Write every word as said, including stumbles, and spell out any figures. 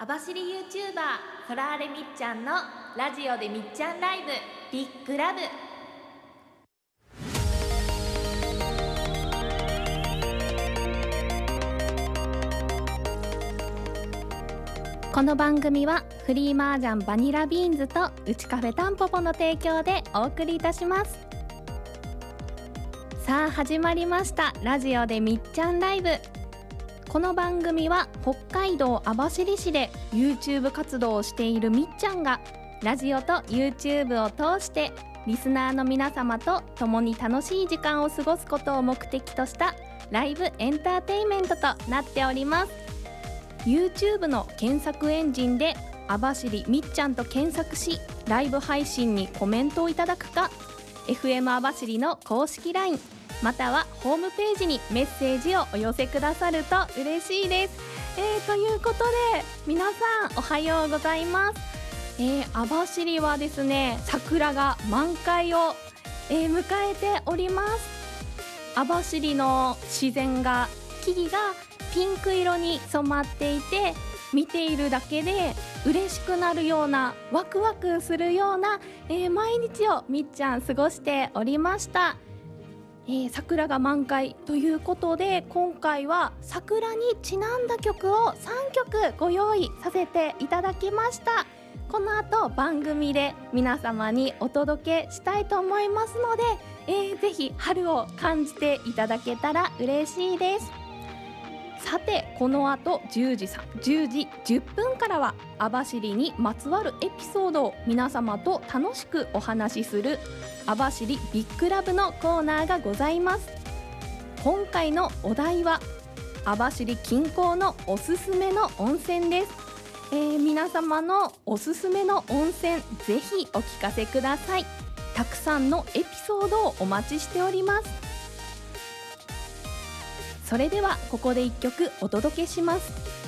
網走 YouTuber ソラーレみっちゃんのラジオでみっちゃんライブビッグラブ。この番組はフリーマージャンバニラビーンズとうちカフェタンポポの提供でお送りいたします。さあ始まりましたラジオでみっちゃんライブ。この番組は北海道網走市で YouTube 活動をしているみっちゃんがラジオと YouTube を通してリスナーの皆様と共に楽しい時間を過ごすことを目的としたライブエンターテインメントとなっております。 YouTube の検索エンジンで網走みっちゃんと検索しライブ配信にコメントをいただくか エフエム 網走の公式 ラインまたはホームページにメッセージをお寄せくださると嬉しいです。えー、ということで皆さんおはようございます。えー、網走はですね桜が満開を、えー、迎えております。網走の自然が木々がピンク色に染まっていて見ているだけで嬉しくなるようなワクワクするような、えー、毎日をみっちゃん過ごしておりました。えー、桜が満開ということで今回は桜にちなんだ曲をさんきょくご用意させていただきました。この後番組で皆様にお届けしたいと思いますので、えー、ぜひ春を感じていただけたら嬉しいです。さてこの後じゅうじじゅっぷんからは網走にまつわるエピソードを皆様と楽しくお話しする網走ビッグラブのコーナーがございます。今回のお題は網走近郊のおすすめの温泉です。えー、皆様のおすすめの温泉ぜひお聞かせください。たくさんのエピソードをお待ちしております。それではここでいっきょくお届けします。